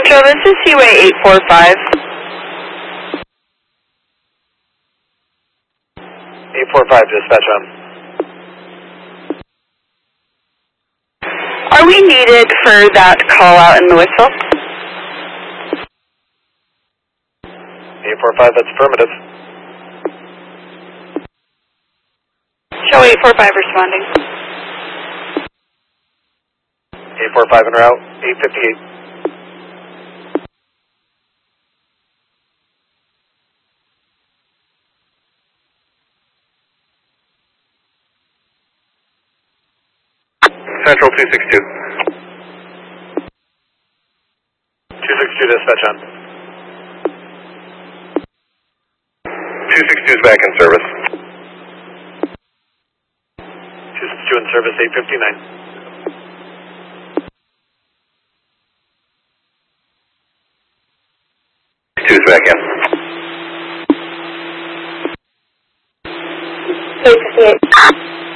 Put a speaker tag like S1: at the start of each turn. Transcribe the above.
S1: Central, this is Seaway 845.
S2: 845, dispatch on.
S1: Are we needed for that call out in the whistle?
S2: 845, that's affirmative.
S1: Show 845 responding.
S2: 845 en route, 858. Central 262. 262 dispatch on. 262 is back in service. 262 in service, 859. 2 is back in.
S1: 858.